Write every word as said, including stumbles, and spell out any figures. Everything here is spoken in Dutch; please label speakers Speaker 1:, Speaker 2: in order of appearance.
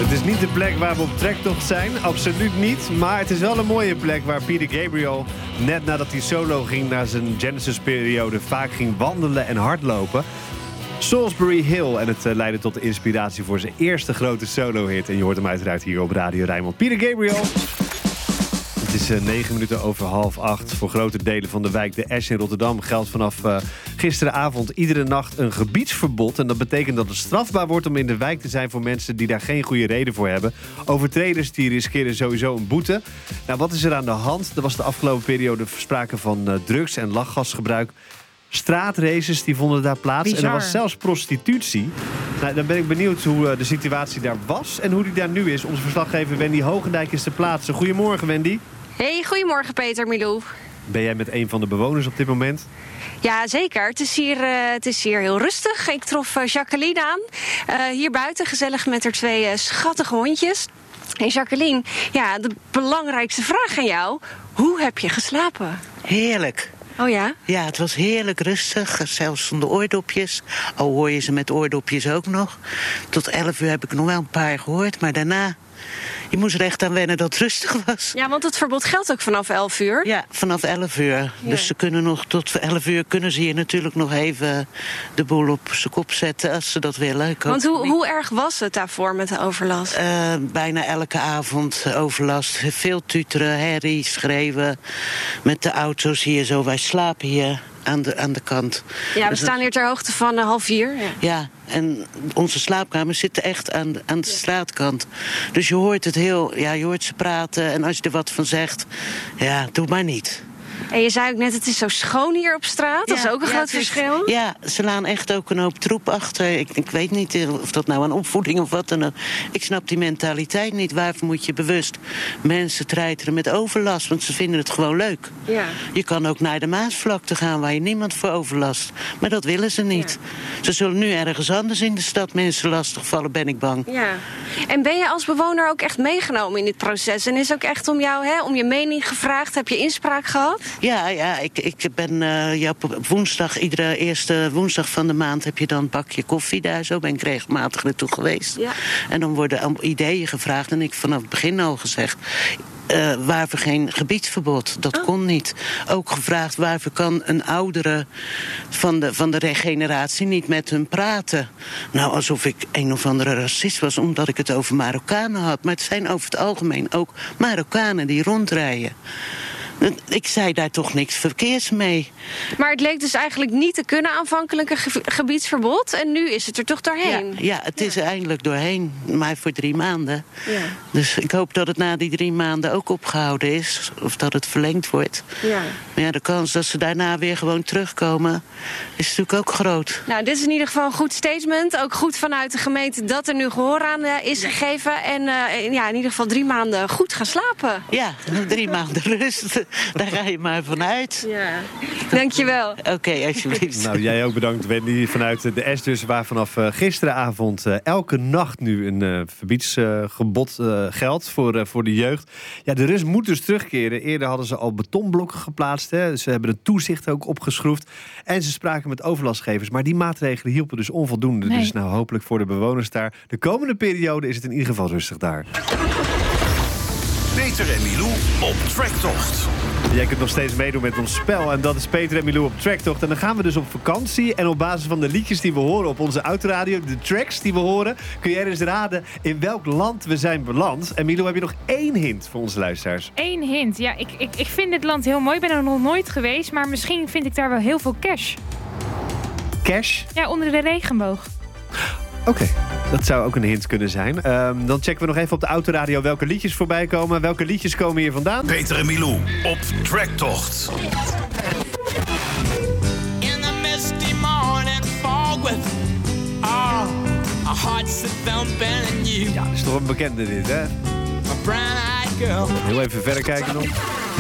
Speaker 1: Het is niet de plek waar we op trektocht zijn, absoluut niet. Maar het is wel een mooie plek waar Peter Gabriel, net nadat hij solo ging naar zijn Genesis-periode, vaak ging wandelen en hardlopen. Salisbury Hill. En het uh, leidde tot de inspiratie voor zijn eerste grote solo-hit. En je hoort hem uiteraard hier op Radio Rijnmond. Peter Gabriel. Het is uh, negen minuten over half acht. Voor grote delen van de wijk De Esch in Rotterdam geldt vanaf uh, gisteravond iedere nacht een gebiedsverbod. En dat betekent dat het strafbaar wordt om in de wijk te zijn voor mensen die daar geen goede reden voor hebben. Overtreders die riskeren sowieso een boete. Nou, wat is er aan de hand? Er was de afgelopen periode sprake van uh, drugs- en lachgasgebruik. Straatraces die vonden daar plaats. Bizar. En er was zelfs prostitutie. Nou, dan ben ik benieuwd hoe uh, de situatie daar was en hoe die daar nu is. Onze verslaggever Wendy Hogendijk is ter plaatse. Goedemorgen, Wendy.
Speaker 2: Hey, goedemorgen Peter, Milou.
Speaker 1: Ben jij met een van de bewoners op dit moment?
Speaker 2: Ja, zeker. Het is hier, uh, het is hier heel rustig. Ik trof uh, Jacqueline aan. Uh, hier buiten, gezellig met haar twee uh, schattige hondjes. Hey Jacqueline, ja, de belangrijkste vraag aan jou. Hoe heb je geslapen?
Speaker 3: Heerlijk.
Speaker 2: Oh ja?
Speaker 3: Ja, het was heerlijk rustig, zelfs zonder oordopjes. Al hoor je ze met oordopjes ook nog. Tot elf uur heb ik nog wel een paar gehoord, maar daarna... Je moest er echt aan wennen dat het rustig was.
Speaker 2: Ja, want het verbod geldt ook vanaf elf uur.
Speaker 3: Ja, vanaf elf uur. Ja. Dus ze kunnen nog tot elf uur kunnen ze hier natuurlijk nog even de boel op zijn kop zetten als ze dat willen.
Speaker 2: Want hoe, hoe erg was het daarvoor met de overlast?
Speaker 3: Uh, bijna elke avond overlast. Veel tuteren, herrie, schreeuwen. Met de auto's hier zo. Wij slapen hier aan de, aan de kant.
Speaker 2: Ja, we
Speaker 3: dus
Speaker 2: staan hier ter hoogte van uh, half vier. Ja.
Speaker 3: ja, en onze slaapkamers zitten echt aan, aan de straatkant. Dus je hoort het heel, ja, je hoort ze praten. En als je er wat van zegt, ja, doe maar niet.
Speaker 2: En je zei ook net, het is zo schoon hier op straat. Dat ja, is ook een ja, groot verschil.
Speaker 3: Ja, ze laan echt ook een hoop troep achter. Ik, ik weet niet of dat nou aan opvoeding of wat dan ook. Ik snap die mentaliteit niet. Waarvoor moet je bewust mensen treiteren met overlast? Want ze vinden het gewoon leuk.
Speaker 2: Ja.
Speaker 3: Je kan ook naar de Maasvlakte gaan waar je niemand voor overlast. Maar dat willen ze niet. Ja. Ze zullen nu ergens anders in de stad mensen lastigvallen, ben ik bang.
Speaker 2: Ja. En ben je als bewoner ook echt meegenomen in dit proces? En is ook echt om jou, hè, om je mening gevraagd? Heb je inspraak gehad?
Speaker 3: Ja, ja ik, ik ben uh, ja, op woensdag, iedere eerste woensdag van de maand heb je dan een bakje koffie daar. Zo ben ik regelmatig naartoe geweest. Ja. En dan worden ideeën gevraagd. En ik vanaf het begin al gezegd... Uh, waarvoor geen gebiedsverbod. Dat oh. kon niet. Ook gevraagd waarvoor kan een oudere van de, van de regeneratie niet met hun praten. Nou, alsof ik een of andere racist was omdat ik het over Marokkanen had. Maar het zijn over het algemeen ook Marokkanen die rondrijden. Ik zei daar toch niks verkeerds mee.
Speaker 2: Maar het leek dus eigenlijk niet te kunnen aanvankelijk een ge- gebiedsverbod. En nu is het er toch doorheen.
Speaker 3: Ja, ja het is
Speaker 2: ja.
Speaker 3: er eindelijk doorheen. Maar voor drie maanden.
Speaker 2: Ja.
Speaker 3: Dus ik hoop dat het na die drie maanden ook opgehouden is. Of dat het verlengd wordt.
Speaker 2: Ja.
Speaker 3: Maar ja, de kans dat ze daarna weer gewoon terugkomen is natuurlijk ook groot.
Speaker 2: Nou, dit is in ieder geval een goed statement. Ook goed vanuit de gemeente dat er nu gehoor aan uh, is ja. gegeven. En uh, ja, in ieder geval drie maanden goed gaan slapen.
Speaker 3: Ja, drie maanden rust. Daar ga je maar vanuit.
Speaker 2: Ja. Dankjewel.
Speaker 3: Oké, okay, alsjeblieft.
Speaker 1: Nou, jij ook bedankt, Wendy, vanuit de Esch dus, waar vanaf uh, gisteravond uh, elke nacht nu een uh, verbiedsgebod uh, geldt voor, uh, voor de jeugd. Ja, de rust moet dus terugkeren. Eerder hadden ze al betonblokken geplaatst. Hè. Ze hebben het toezicht ook opgeschroefd. En ze spraken met overlastgevers. Maar die maatregelen hielpen dus onvoldoende. Nee. Dus nou, hopelijk voor de bewoners daar. De komende periode is het in ieder geval rustig daar.
Speaker 4: Peter en Milou op Tracktocht.
Speaker 1: Jij kunt nog steeds meedoen met ons spel. En dat is Peter en Milou op Tracktocht. En dan gaan we dus op vakantie. En op basis van de liedjes die we horen op onze autoradio, de tracks die we horen, kun jij dus raden in welk land we zijn beland. En Milou, heb je nog één hint voor onze luisteraars?
Speaker 5: Eén hint? Ja, ik, ik, ik vind dit land heel mooi. Ik ben er nog nooit geweest. Maar misschien vind ik daar wel heel veel cash.
Speaker 1: Cash?
Speaker 5: Ja, onder de regenboog.
Speaker 1: Oké, okay, dat zou ook een hint kunnen zijn. Um, dan checken we nog even op de autoradio welke liedjes voorbij komen. Welke liedjes komen hier vandaan?
Speaker 4: Peter en Milou op Tracktocht.
Speaker 6: In the misty morning fog with oh, our hearts are thumping and you.
Speaker 1: Ja, dat is toch een bekende dit, hè?
Speaker 6: A brown-eyed girl.
Speaker 1: Heel even verder kijken nog.